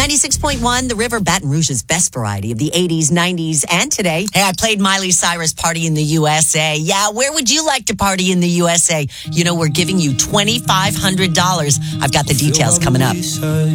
96.1, The River, Baton Rouge's best variety of the 80s, 90s, and today. Hey, I played Miley Cyrus Party in the USA. Yeah, where would you like to party in the USA? You know, we're giving you $2,500. I've got the details coming up.